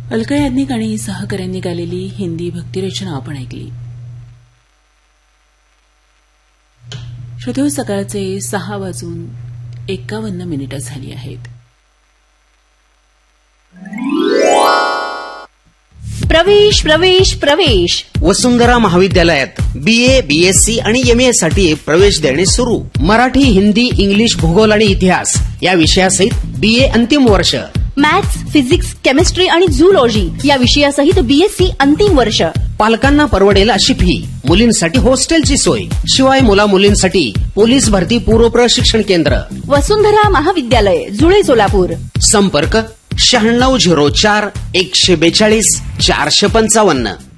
अलका याज्ञिक आणि सहकाऱ्यांनी गालेली हिंदी भक्तिरचना आपण ऐकली. श्रोते, सकाळचे 6:51 झाली आहेत. प्रवेश प्रवेश प्रवेश वसुंधरा महाविद्यालयात BA, BSc आणि MA साठी प्रवेश देणे सुरू. मराठी, हिंदी, इंग्लिश, भूगोल आणि इतिहास या विषयासहित BA अंतिम वर्ष. मॅथ्स, फिजिक्स, केमिस्ट्री आणि झूलॉजी या विषयासहित BSc अंतिम वर्ष. पालकांना परवडेल अशी फी. मुलींसाठी हॉस्टेलची सोय. शिवाय मुला मुलींसाठी पोलीस भरती पूर्व प्रशिक्षण केंद्र. वसुंधरा महाविद्यालय, जुळे, सोलापूर. संपर्क 9604 142 455.